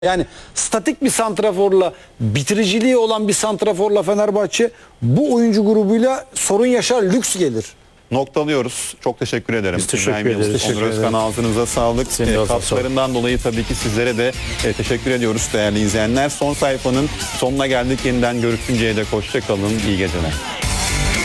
Yani statik bir santraforla, bitiriciliği olan bir santraforla Fenerbahçe bu oyuncu grubuyla sorun yaşar, lüks gelir. Noktalıyoruz. Çok teşekkür ederim. Biz teşekkür İbrahim Yıldız, ederiz. Onur Özkan, ağzınıza sağlık. Senin de ağzına Katkılarından dolayı tabii ki sizlere de teşekkür ediyoruz değerli izleyenler. Son sayfanın sonuna geldik. Yeniden görüşünceye dek hoşça kalın. İyi geceler.